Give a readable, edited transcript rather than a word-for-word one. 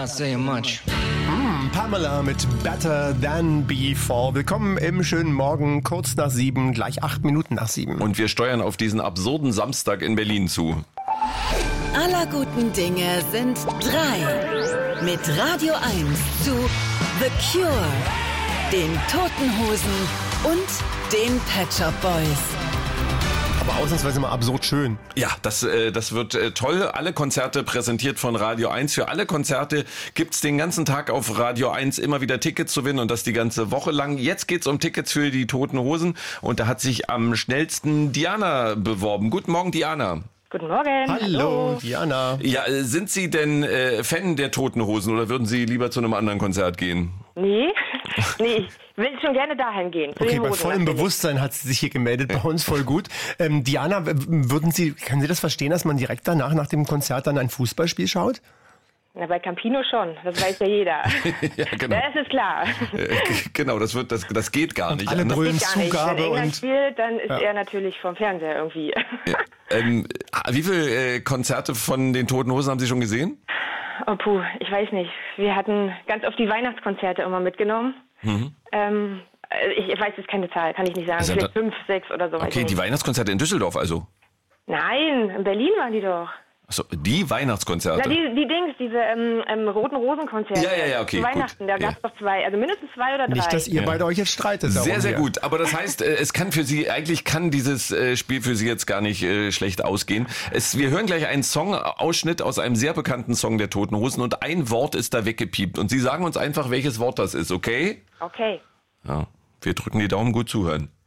not saying much. Pamela mit Better Than Before. Willkommen im schönen Morgen, kurz nach 7, gleich 8 Minuten nach 7. Und wir steuern auf diesen absurden Samstag in Berlin zu. Aller guten Dinge sind 3. Mit Radio 1 zu The Cure, den Toten Hosen und den Pet Shop Boys. Aber ausnahmsweise mal absurd schön. Ja, das wird toll. Alle Konzerte präsentiert von Radio 1. Für alle Konzerte gibt's den ganzen Tag auf Radio 1 immer wieder Tickets zu gewinnen und das die ganze Woche lang. Jetzt geht's um Tickets für die Toten Hosen und da hat sich am schnellsten Diana beworben. Guten Morgen, Diana. Guten Morgen. Hallo, Diana. Ja, sind Sie denn Fan der Toten Hosen oder würden Sie lieber zu einem anderen Konzert gehen? Nee, ich will schon gerne dahin gehen. Okay, bei vollem Bewusstsein hat sie sich hier gemeldet, bei uns voll gut. Diana, können Sie das verstehen, dass man direkt danach, nach dem Konzert, dann ein Fußballspiel schaut? Na, bei Campino schon, das weiß ja jeder. Ja, genau. Das ist klar. Genau, das geht gar nicht. Alle brüllen Gar nicht. Zugabe Wenn England und... spielt, dann ist er natürlich vom Fernseher irgendwie. Wie viele Konzerte von den Toten Hosen haben Sie schon gesehen? Oh puh, ich weiß nicht. Wir hatten ganz oft die Weihnachtskonzerte immer mitgenommen. Ich weiß jetzt keine Zahl, kann ich nicht sagen. Also Vielleicht 5, 6 oder so. Okay, die Weihnachtskonzerte in Düsseldorf also? Nein, in Berlin waren die doch. Achso, die Weihnachtskonzerte? Na, diese roten Rosenkonzerte. Ja, okay, zu Weihnachten, gut. da gab es doch 2, also mindestens 2 oder 3. Nicht, dass ihr beide euch jetzt streitet. Sehr, darum sehr hier. gut. Aber das heißt, eigentlich kann dieses Spiel für Sie jetzt gar nicht schlecht ausgehen. Wir hören gleich einen Songausschnitt aus einem sehr bekannten Song der Toten Hosen und ein Wort ist da weggepiept. Und Sie sagen uns einfach, welches Wort das ist, okay? Okay. Ja, wir drücken die Daumen, gut zuhören.